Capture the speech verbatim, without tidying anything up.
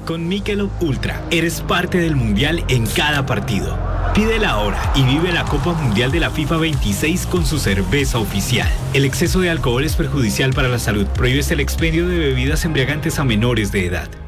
Con Michelob Ultra, eres parte del Mundial en cada partido. Pídela ahora y vive la Copa Mundial de la FIFA veintiséis con su cerveza oficial. El exceso de alcohol es perjudicial para la salud. Prohíbes el expendio de bebidas embriagantes a menores de edad.